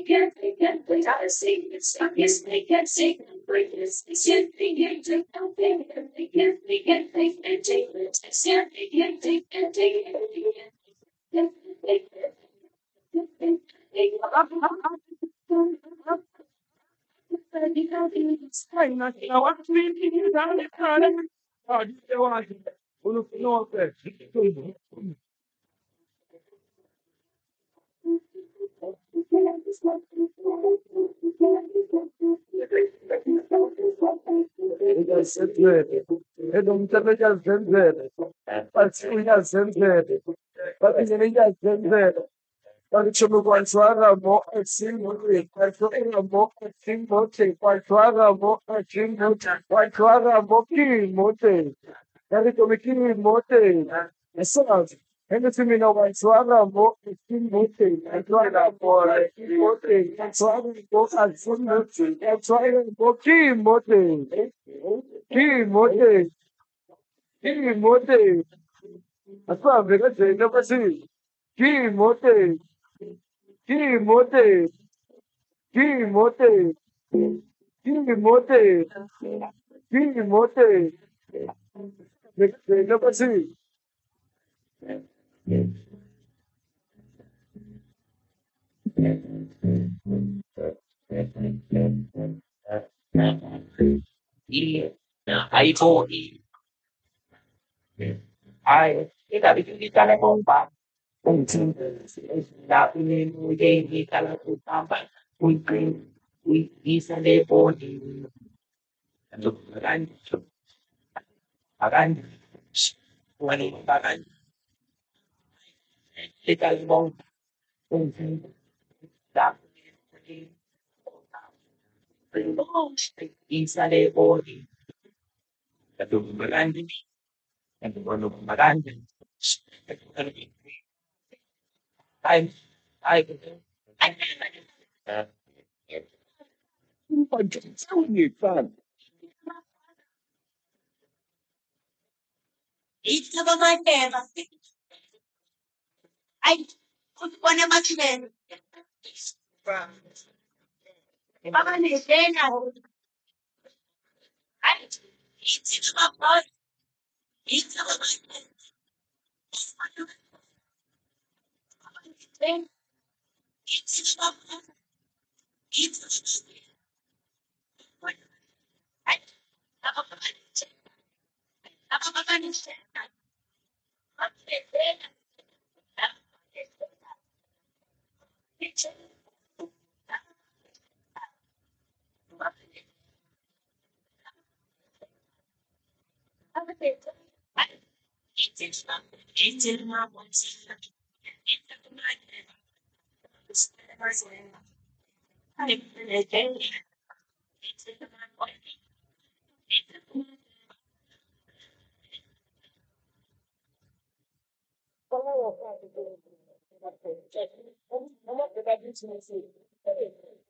E non te ne sempre, pazzia sempre, pazienza sempre. Diciamo quanto mo e simboli, quanto mo e simboli, quanto mo e simboli, quanto mo chi mote, e come chi mote, e sono, e non si mi no quanto mo e simboli, quanto mo e simboli, quanto mo e simboli, quanto mo chi mote, chi mote, chi mote, ascolta, perché non così, chi mote, chi mote, chi mote, chi mote, chi mote, no così. iPhone, kita bikin kita pompa, fungsi da ini mungkin kita lakukan tambah, mungkin bisa telepon untuk akan wanita kita mau fungsi da bisa telepon untuk berani untuk berani I I'm just telling you, fam. It's about my dad. I put one of my men. Baba ne dena. I it's about my it's about my then it's about it's about I about my about my